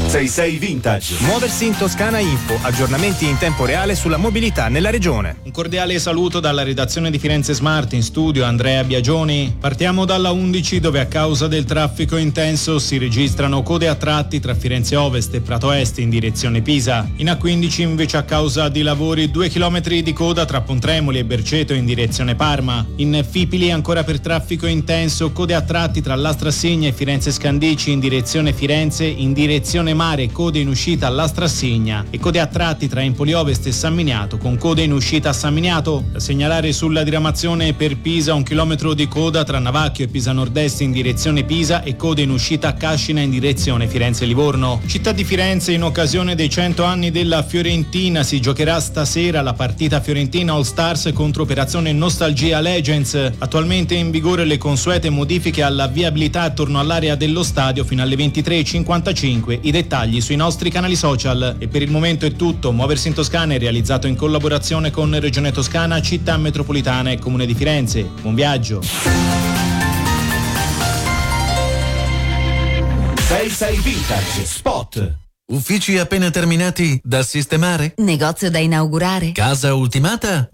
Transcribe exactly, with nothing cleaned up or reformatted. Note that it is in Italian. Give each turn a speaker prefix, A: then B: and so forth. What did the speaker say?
A: sei sei Vintage.
B: Muoversi in Toscana Info, aggiornamenti in tempo reale sulla mobilità nella regione.
C: Un cordiale saluto dalla redazione di Firenze Smart, in studio Andrea Biagioni. Partiamo dalla undici, dove a causa del traffico intenso si registrano code a tratti tra Firenze Ovest e Prato Est in direzione Pisa. In A quindici invece a causa di lavori due chilometri di coda tra Pontremoli e Berceto in direzione Parma. In Fipili ancora per traffico intenso, code a tratti tra Lastrassigna e Firenze Scandici in direzione Firenze, in direzione Mare code in uscita a Lastrassigna e code a tratti tra Empoli Ovest e San Miniato con code in uscita a San Miniato. Da segnalare sulla diramazione per Pisa un chilometro di coda tra Navacchio e Pisa Nord-Est in direzione Pisa e code in uscita a Cascina in direzione Firenze-Livorno. Città di Firenze, in occasione dei cento anni della Fiorentina si giocherà stasera la partita Fiorentina All Stars contro Operazione Nostalgia Legends. Attualmente in vigore le consuete modifiche alla viabilità attorno all'area dello stadio fino alle ventitré e cinquantacinque. I dettagli sui nostri canali social. E per il momento è tutto. Muoversi in Toscana è realizzato in collaborazione con Regione Toscana, Città Metropolitana e Comune di Firenze. Buon viaggio.
A: sei sei Vintage Spot.
D: Uffici appena terminati da sistemare?
E: Negozio da inaugurare?
D: Casa ultimata